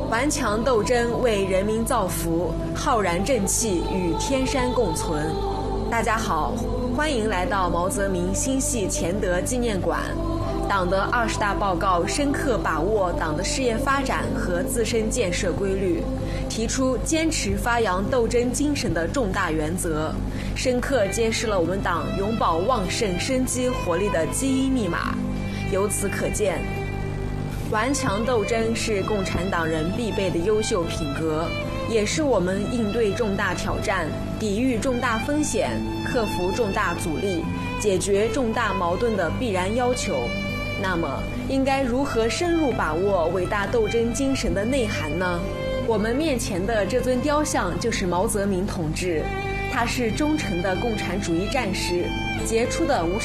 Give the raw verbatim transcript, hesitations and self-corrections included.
顽强斗争，为人民造福，浩然正气，与天山共存。大家好，欢迎来到毛泽民心系乾德纪念馆。党的二十大报告深刻把握党的事业发展和自身建设规律，提出坚持发扬斗争精神的重大原则，深刻揭示了我们党永葆旺盛生机活力的基因密码。由此可见，顽强斗争是共产党人必备的优秀品格，也是我们应对重大挑战、抵御重大风险、克服重大阻力、解决重大矛盾的必然要求。那么，应该如何深入把握伟大斗争精神的内涵呢？我们面前的这尊雕像就是毛泽民同志，他是忠诚的共产主义战士，杰出的无产